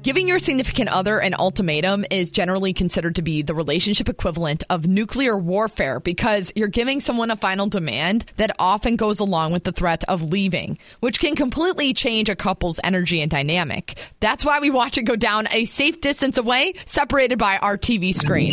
Giving your significant other an ultimatum is generally considered to be the relationship equivalent of nuclear warfare because you're giving someone a final demand that often goes along with the threat of leaving, which can completely change a couple's energy and dynamic. That's why we watch it go down a safe distance away, separated by our TV screen.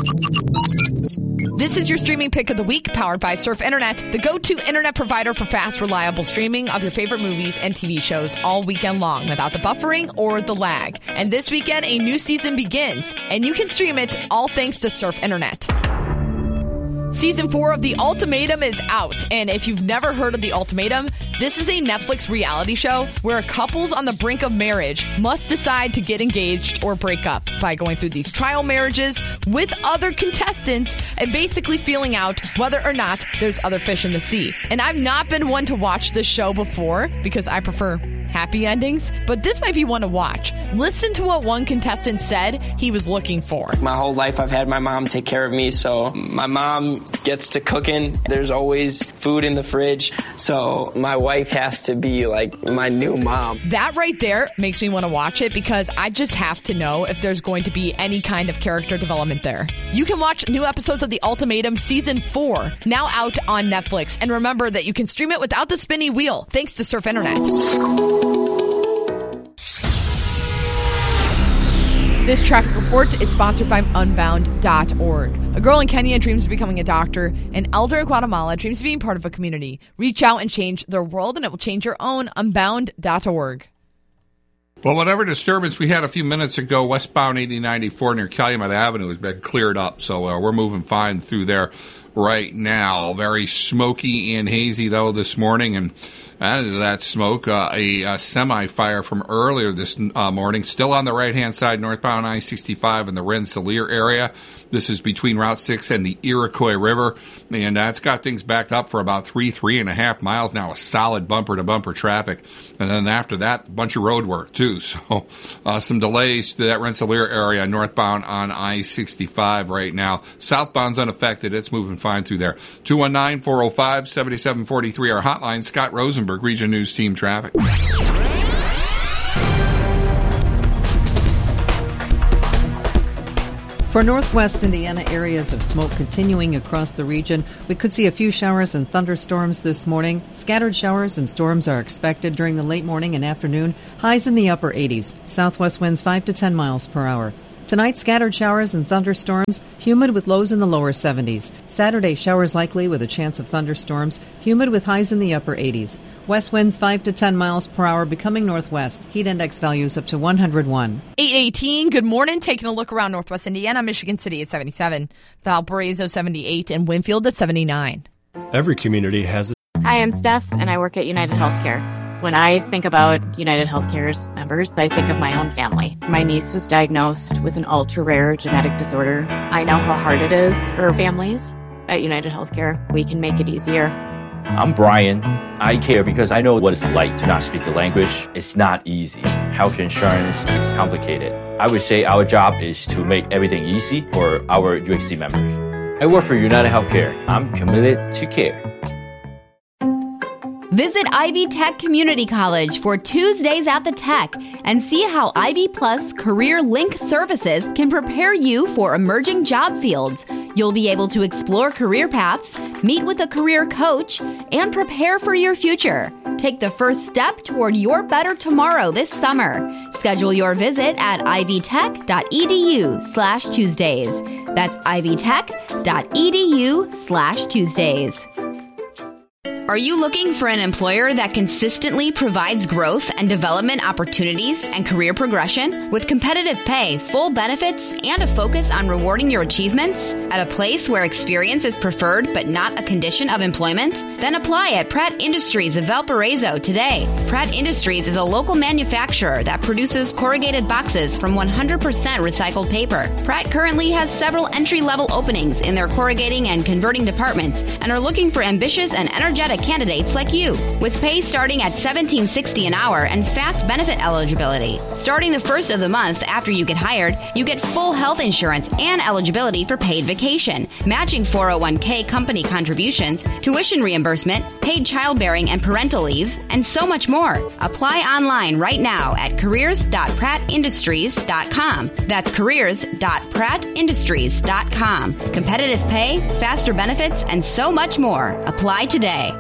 This is your streaming pick of the week, powered by Surf Internet, the go-to internet provider for fast, reliable streaming of your favorite movies and TV shows all weekend long without the buffering or the lag. And this weekend, a new season begins, and you can stream it all thanks to Surf Internet. Season 4 of The Ultimatum is out, and if you've never heard of The Ultimatum, this is a Netflix reality show where couples on the brink of marriage must decide to get engaged or break up by going through these trial marriages with other contestants and basically feeling out whether or not there's other fish in the sea. And I've not been one to watch this show before because I prefer happy endings, but this might be one to watch. Listen to what one contestant said he was looking for. My whole life I've had my mom take care of me, so my mom gets to cooking. There's always food in the fridge, so my wife has to be like my new mom. That right there makes me want to watch it because I just have to know if there's going to be any kind of character development there. You can watch new episodes of The Ultimatum Season 4, now out on Netflix. And remember that you can stream it without the spinny wheel, thanks to Surf Internet. This traffic report is sponsored by Unbound.org. A girl in Kenya dreams of becoming a doctor. An elder in Guatemala dreams of being part of a community. Reach out and change their world, and it will change your own. Unbound.org. Well, whatever disturbance we had a few minutes ago, westbound 8094 near Calumet Avenue has been cleared up, so we're moving fine through there right now. Very smoky and hazy, though, this morning, and added to that smoke, a semi-fire from earlier this morning, still on the right-hand side, northbound I-65 in the Rensselaer area. This is between Route 6 and the Iroquois River, and it's got things backed up for about 3.5 miles now, a solid bumper-to-bumper traffic. And then after that, a bunch of road work, too. So some delays to that Rensselaer area northbound on I-65 right now. Southbound's unaffected. It's moving fine through there. 219-405-7743, our hotline. Scott Rosenberg, Region News Team Traffic. For northwest Indiana, areas of smoke continuing across the region. We could see a few showers and thunderstorms this morning. Scattered showers and storms are expected during the late morning and afternoon. Highs in the upper 80s. Southwest winds 5 to 10 miles per hour. Tonight, scattered showers and thunderstorms, humid with lows in the lower 70s. Saturday, showers likely with a chance of thunderstorms, humid with highs in the upper 80s. West winds 5 to 10 miles per hour becoming northwest. Heat index values up to 101. 818, good morning. Taking a look around northwest Indiana, Michigan City at 77, Valparaiso 78, and Winfield at 79. Every community has Hi, I'm Steph, and I work at United Healthcare. When I think about United Healthcare's members, I think of my own family. My niece was diagnosed with an ultra-rare genetic disorder. I know how hard it is for families. At United Healthcare, we can make it easier. I'm Brian. I care because I know what it's like to not speak the language. It's not easy. Health insurance is complicated. I would say our job is to make everything easy for our UHC members. I work for United Healthcare. I'm committed to care. Visit Ivy Tech Community College for Tuesdays at the Tech and see how Ivy Plus Career Link services can prepare you for emerging job fields. You'll be able to explore career paths, meet with a career coach, and prepare for your future. Take the first step toward your better tomorrow this summer. Schedule your visit at ivytech.edu/Tuesdays. That's ivytech.edu/Tuesdays. Are you looking for an employer that consistently provides growth and development opportunities and career progression with competitive pay, full benefits, and a focus on rewarding your achievements at a place where experience is preferred but not a condition of employment? Then apply at Pratt Industries of Valparaiso today. Pratt Industries is a local manufacturer that produces corrugated boxes from 100% recycled paper. Pratt currently has several entry-level openings in their corrugating and converting departments and are looking for ambitious and energetic candidates like you. With pay starting at $17.60 an hour and fast benefit eligibility. Starting the first of the month after you get hired, you get full health insurance and eligibility for paid vacation, matching 401k company contributions, tuition reimbursement, paid childbearing and parental leave, and so much more. Apply online right now at careers.prattindustries.com. That's careers.prattindustries.com. Competitive pay, faster benefits, and so much more. Apply today.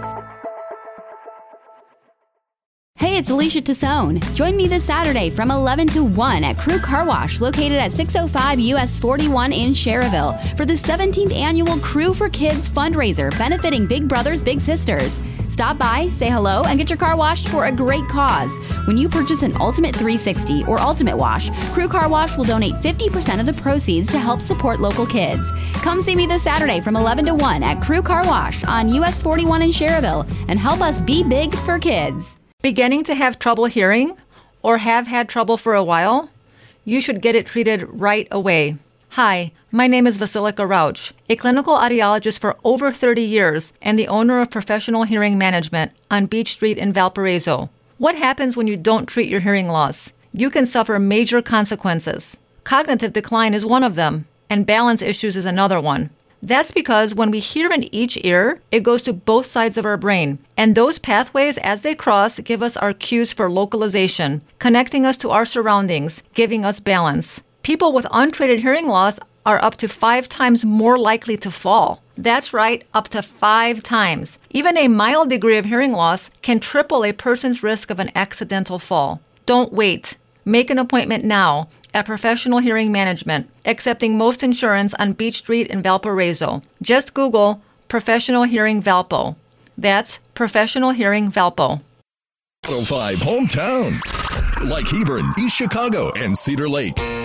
Hey, it's Alicia Tassone. Join me this Saturday from 11 to 1 at Crew Car Wash, located at 605 US 41 in Cherville, for the 17th annual Crew for Kids fundraiser benefiting Big Brothers Big Sisters. Stop by, say hello, and get your car washed for a great cause. When you purchase an Ultimate 360 or Ultimate Wash, Crew Car Wash will donate 50% of the proceeds to help support local kids. Come see me this Saturday from 11 to 1 at Crew Car Wash on US 41 in Cherville and help us be big for kids. Beginning to have trouble hearing or have had trouble for a while? You should get it treated right away. Hi, my name is Vasilika Rauch, a clinical audiologist for over 30 years and the owner of Professional Hearing Management on Beach Street in Valparaiso. What happens when you don't treat your hearing loss? You can suffer major consequences. Cognitive decline is one of them, and balance issues is another one. That's because when we hear in each ear, it goes to both sides of our brain. And those pathways, as they cross, give us our cues for localization, connecting us to our surroundings, giving us balance. People with untreated hearing loss are up to 5 times more likely to fall. That's right, up to 5 times. Even a mild degree of hearing loss can triple a person's risk of an accidental fall. Don't wait. Make an appointment now at Professional Hearing Management, accepting most insurance on Beach Street in Valparaiso. Just Google Professional Hearing Valpo. That's Professional Hearing Valpo. 5 hometowns like Hebron, East Chicago, and Cedar Lake.